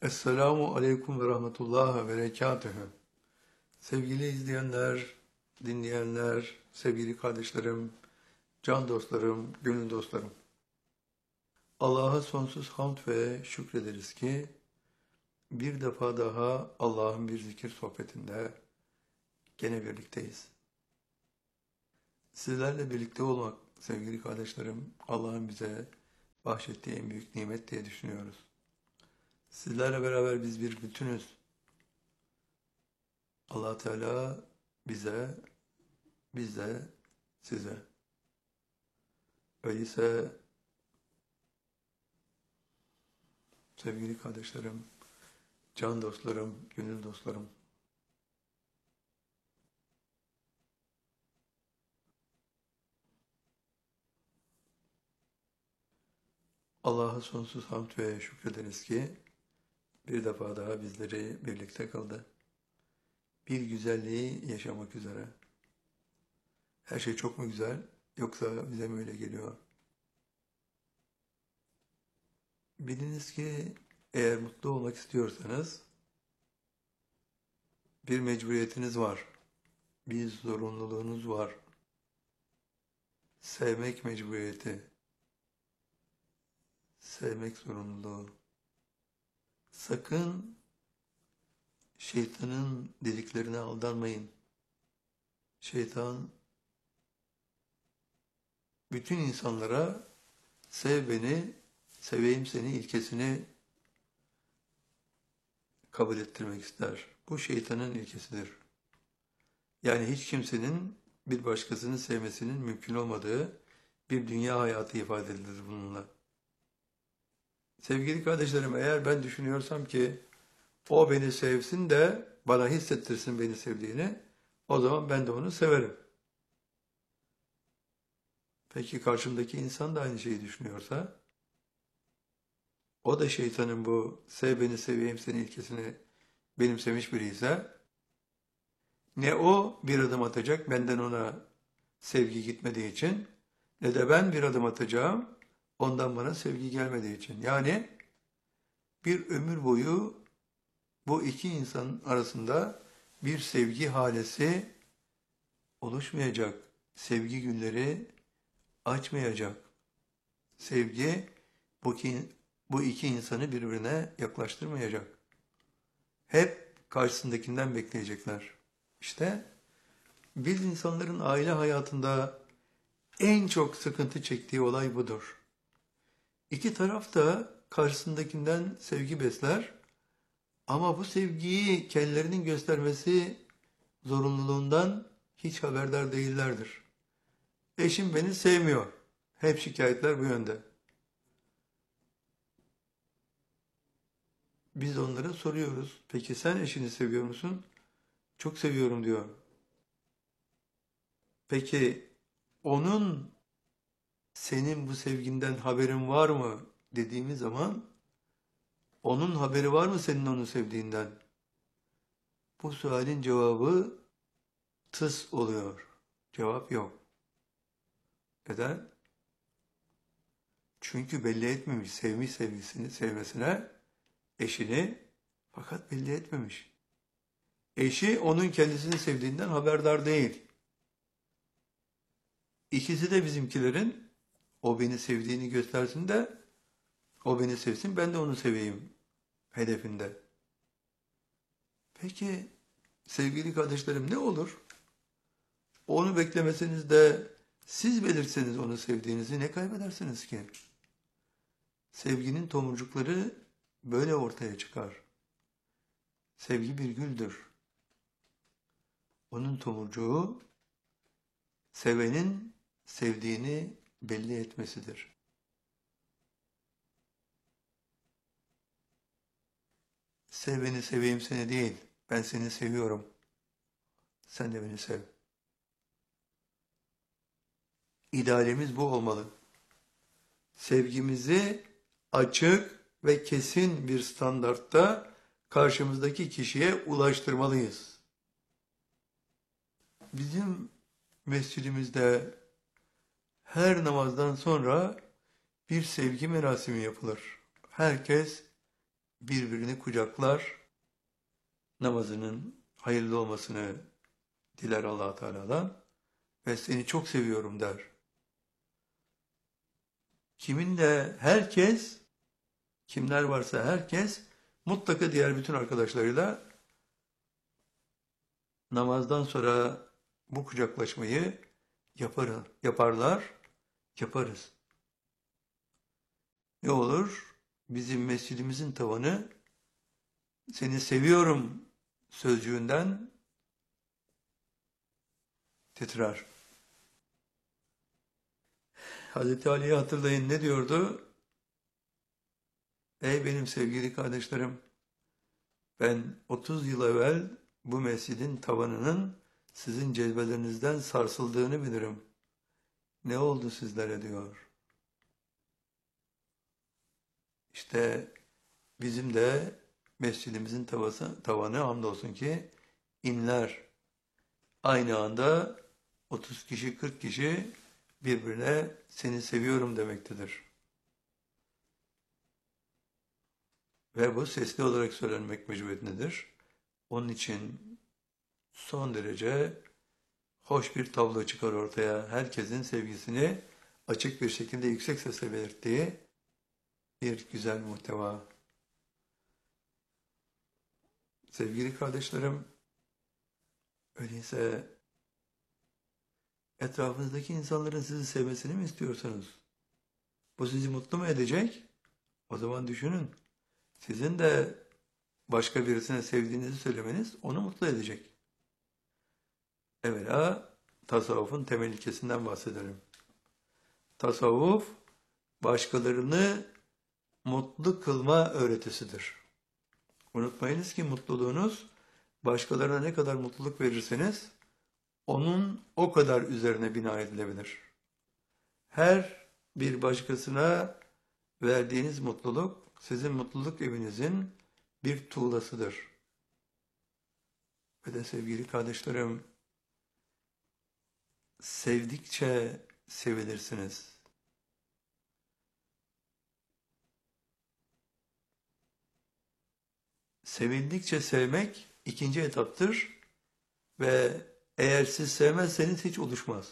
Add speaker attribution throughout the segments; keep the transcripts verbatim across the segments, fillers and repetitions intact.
Speaker 1: Esselamu Aleyküm ve Rahmetullah ve Berekatühü. Sevgili izleyenler, dinleyenler, sevgili kardeşlerim, can dostlarım, gönül dostlarım. Allah'a sonsuz hamd ve şükrederiz ki bir defa daha Allah'ın bir zikir sohbetinde gene birlikteyiz. Sizlerle birlikte olmak sevgili kardeşlerim, Allah'ın bize bahşettiği en büyük nimet diye düşünüyoruz. Sizlerle beraber biz bir bütünüz. Allah Teala bize, biz de size. Öyleyse sevgili kardeşlerim, can dostlarım, gönül dostlarım, Allah'a sonsuz hamd ve şükrederiz ki bir defa daha bizleri birlikte kıldı. Bir güzelliği yaşamak üzere. Her şey çok mu güzel, yoksa bize mi öyle geliyor? Biliniz ki eğer mutlu olmak istiyorsanız bir mecburiyetiniz var, bir zorunluluğunuz var. Sevmek mecburiyeti, sevmek zorunluluğu. Sakın şeytanın dediklerine aldanmayın. Şeytan bütün insanlara sev beni, seveyim seni ilkesini kabul ettirmek ister. Bu şeytanın ilkesidir. Yani hiç kimsenin bir başkasını sevmesinin mümkün olmadığı bir dünya hayatı ifade edilir bununla. Sevgili kardeşlerim, eğer ben düşünüyorsam ki o beni sevsin de bana hissettirsin beni sevdiğini, o zaman ben de onu severim. Peki karşımdaki insan da aynı şeyi düşünüyorsa, o da şeytanın bu sev beni seveyim seni ilkesini benimsemiş biri ise, ne o bir adım atacak benden ona sevgi gitmediği için, ne de ben bir adım atacağım ondan bana sevgi gelmediği için. Yani bir ömür boyu bu iki insan arasında bir sevgi halesi oluşmayacak. Sevgi günleri açmayacak. Sevgi bu iki, bu iki insanı birbirine yaklaştırmayacak. Hep karşısındakinden bekleyecekler. İşte biz insanların aile hayatında en çok sıkıntı çektiği olay budur. İki taraf da karşısındakinden sevgi besler ama bu sevgiyi kendilerinin göstermesi zorunluluğundan hiç haberdar değillerdir. Eşim beni sevmiyor. Hep şikayetler bu yönde. Biz onlara soruyoruz. Peki sen eşini seviyor musun? Çok seviyorum diyor. Peki onun senin bu sevginden haberin var mı dediğimiz zaman onun haberi var mı senin onu sevdiğinden? Bu sualin cevabı tıs oluyor. Cevap yok. Neden? Çünkü belli etmemiş sevmiş sevgisini sevmesine eşini, fakat belli etmemiş. Eşi onun kendisini sevdiğinden haberdar değil. İkisi de bizimkilerin o beni sevdiğini göstersin de o beni sevsin ben de onu seveyim hedefinde. Peki sevgili kardeşlerim ne olur? Onu beklemeseniz de siz belirseniz onu sevdiğinizi ne kaybedersiniz ki? Sevginin tomurcukları böyle ortaya çıkar. Sevgi bir güldür. Onun tomurcuğu sevenin sevdiğini belli etmesidir. Sev beni seveyim seni değil, ben seni seviyorum. Sen de beni sev. İdealimiz bu olmalı. Sevgimizi açık ve kesin bir standartta karşımızdaki kişiye ulaştırmalıyız. Bizim mescidimizde her namazdan sonra bir sevgi merasimi yapılır. Herkes birbirini kucaklar, namazının hayırlı olmasını diler Allah Teala'dan ve seni çok seviyorum der. Kiminle herkes, kimler varsa herkes mutlaka diğer bütün arkadaşlarıyla namazdan sonra bu kucaklaşmayı yapar, yaparlar, yaparız. Ne olur? Bizim mescidimizin tavanı seni seviyorum sözcüğünden titrer. Hazreti Ali'yi hatırlayın, ne diyordu? Ey benim sevgili kardeşlerim, ben otuz yıl evvel bu mescidin tavanının sizin cezbelerinizden sarsıldığını bilirim. Ne oldu sizlere diyor. İşte bizim de mescidimizin tavası, tavanı hamdolsun ki inler. Aynı anda otuz kişi, kırk kişi birbirine seni seviyorum demektedir. Ve bu sesli olarak söylenmek mecburiyetindedir. Onun için son derece hoş bir tablo çıkar ortaya. Herkesin sevgisini açık bir şekilde yüksek sesle belirttiği bir güzel muhteva. Sevgili kardeşlerim, öyleyse etrafınızdaki insanların sizi sevmesini mi istiyorsanız? Bu sizi mutlu mu edecek? O zaman düşünün. Sizin de başka birisine sevdiğinizi söylemeniz onu mutlu edecek. Evvela tasavvufun temel ilkesinden bahsedelim. Tasavvuf, başkalarını mutlu kılma öğretisidir. Unutmayınız ki mutluluğunuz, başkalarına ne kadar mutluluk verirseniz, onun o kadar üzerine bina edilebilir. Her bir başkasına verdiğiniz mutluluk, sizin mutluluk evinizin bir tuğlasıdır. Ve de sevgili kardeşlerim, sevdikçe sevilirsiniz. Sevildikçe sevmek ikinci etaptır ve eğer siz sevmezseniz hiç oluşmaz.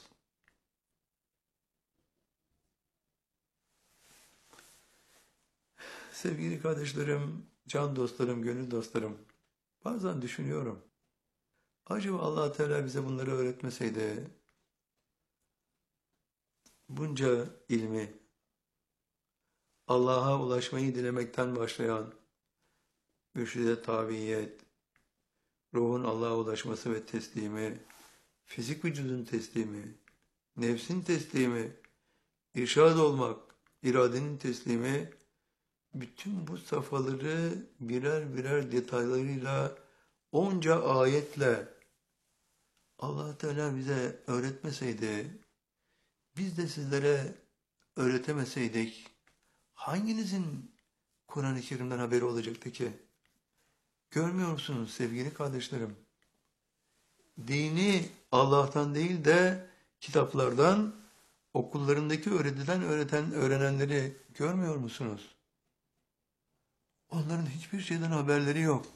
Speaker 1: Sevgili kardeşlerim, can dostlarım, gönül dostlarım, bazen düşünüyorum. Acaba Allah Teala bize bunları öğretmeseydi, bunca ilmi, Allah'a ulaşmayı dilemekten başlayan mürşide tabiyet, ruhun Allah'a ulaşması ve teslimi, fizik vücudun teslimi, nefsin teslimi, irşad olmak, iradenin teslimi, bütün bu safhaları birer birer detaylarıyla onca ayetle Allah Teala bize öğretmeseydi, biz de sizlere öğretemeseydik, hanginizin Kur'an-ı Kerim'den haberi olacaktı ki? Görmüyor musunuz sevgili kardeşlerim? Dini Allah'tan değil de kitaplardan, okullarındaki öğretiden öğreten öğrenenleri görmüyor musunuz? Onların hiçbir şeyden haberleri yok.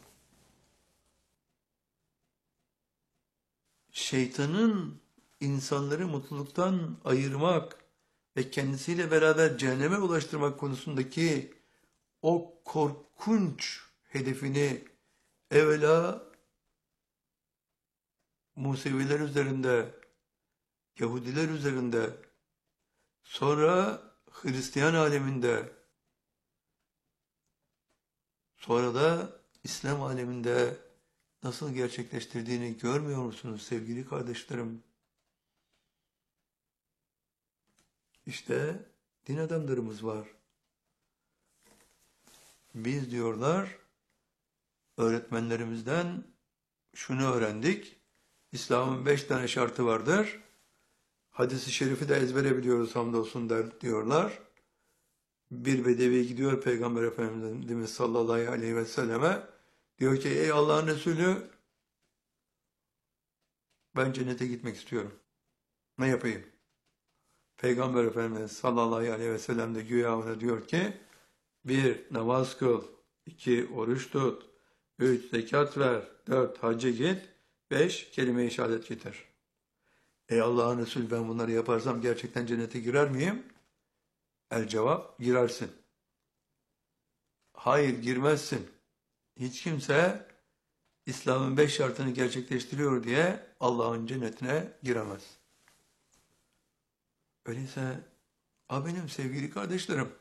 Speaker 1: Şeytanın insanları mutluluktan ayırmak ve kendisiyle beraber cehenneme ulaştırmak konusundaki o korkunç hedefini evvela Museviler üzerinde, Yahudiler üzerinde, sonra Hristiyan aleminde, sonra da İslam aleminde nasıl gerçekleştirdiğini görmüyor musunuz sevgili kardeşlerim? İşte din adamlarımız var. Biz diyorlar, öğretmenlerimizden şunu öğrendik. İslam'ın beş tane şartı vardır. Hadis-i şerifi de ezbere biliyoruz hamdolsun der, diyorlar. Bir bedevi gidiyor Peygamber Efendimiz sallallahu aleyhi ve selleme. Diyor ki ey Allah'ın Resulü ben cennete gitmek istiyorum. Ne yapayım? Peygamber Efendimiz sallallahu aleyhi ve sellem de güya ona diyor ki bir namaz kıl, iki oruç tut, üç zekat ver, dört hacca git, beş kelime-i şehadet getir. Ey Allah'ın Resulü, ben bunları yaparsam gerçekten cennete girer miyim? El cevap, girersin. Hayır, girmezsin. Hiç kimse İslam'ın beş şartını gerçekleştiriyor diye Allah'ın cennetine giremez. Öyleyse, a benim sevgili kardeşlerim,